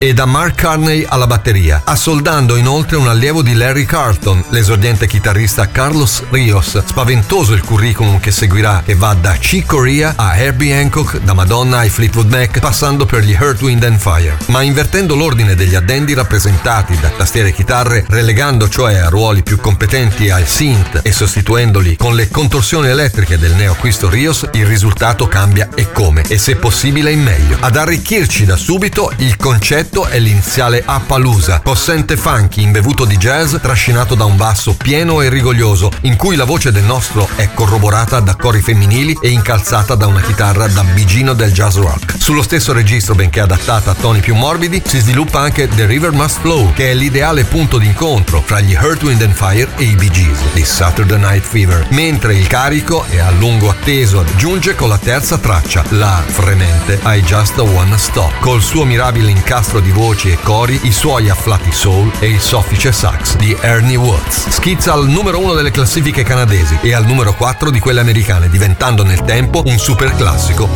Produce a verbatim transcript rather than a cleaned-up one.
e da Mark Carney alla batteria, assoldando inoltre un allievo di Larry Carlton, l'esordiente chitarrista Carlos Rios. Spaventoso il curriculum che seguirà, che va da Chick Corea a Herbie Hancock, da Madonna ai Fleetwood Mac, passando per gli Earth, Wind and Fire. Ma invertendo l'ordine degli addendi rappresentati da tastiere e chitarre, relegando cioè a ruoli più competenti al synth e sostituendoli con le contorsioni elettriche del neoacquisto Rios, il risultato cambia e come, e se possibile in meglio. Ad arricchirci da subito, il concetto è l'iniziale Appaloosa, possente funky imbevuto di jazz trascinato da un basso pieno e rigoglioso, in cui la voce del nostro è corroborata da cori femminili e incalzata da una chitarra da bigino del jazz rock. Sullo stesso registro, benché adattata a toni più morbidi, si sviluppa anche The River Must Flow, che è l'ideale punto d'incontro fra gli Earth, Wind and Fire e i Bee Gees di Saturday Night Fever, mentre il carico è a lungo atteso giunge con la terza traccia, la fremente I Just Wanna Stop, col suo mirabile incastro di voci e cori, i suoi afflati soul e il soffice sax di Ernie Woods. Schizza al numero uno delle classifiche canadesi e al numero quattro di quelle americane, diventando nel tempo un super classico